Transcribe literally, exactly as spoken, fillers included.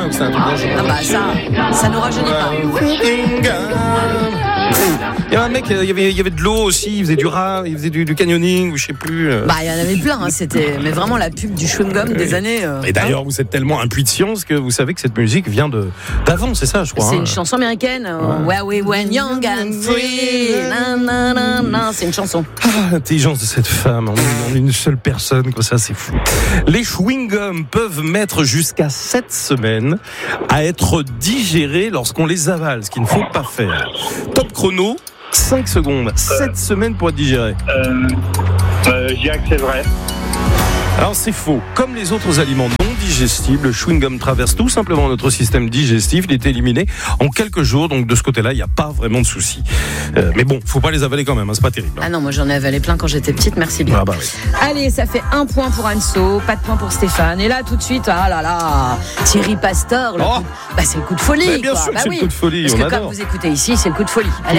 ou c'est un truc dangereux? Ah bah ça, ça nous rajeunit pas. Il y avait un mec, il y avait, il y avait de l'eau aussi, il faisait du rat, il faisait du, du canyoning, ou je sais plus. Bah il y en avait plein, hein, c'était mais vraiment la pub du chewing-gum des années. Euh, Et d'ailleurs, hein vous êtes tellement impuis de science que vous savez que cette musique vient de d'avant, c'est ça, je crois. C'est hein. une chanson américaine. Euh, Where we went young and free. Na, na, na, na. C'est une chanson. Ah, l'intelligence de cette femme, on est, on est une seule personne, comme ça, c'est fou. Les chewing-gums peuvent mettre jusqu'à sept semaines à être digérés lorsqu'on les avale, ce qu'il ne faut pas faire. Top chrono, cinq secondes, sept semaines pour être digéré. Euh, euh, je dirais que c'est vrai. Alors c'est faux. Comme les autres aliments non digestibles, le chewing-gum traverse tout simplement notre système digestif. Il est éliminé en quelques jours, donc de ce côté-là, il n'y a pas vraiment de souci. Euh, mais bon, faut pas les avaler quand même, hein, c'est pas terrible. Hein. Ah non, moi j'en ai avalé plein quand j'étais petite, merci bien. Ah bah oui. Allez, ça fait un point pour Anso, pas de point pour Stéphane. Et là, tout de suite, ah là là, Thierry Pastor, le Oh coup de- bah, c'est le coup de folie. Mais bien quoi. sûr que Bah c'est oui. le coup de folie, Parce on que adore. comme vous écoutez ici, c'est le coup de folie. Allez,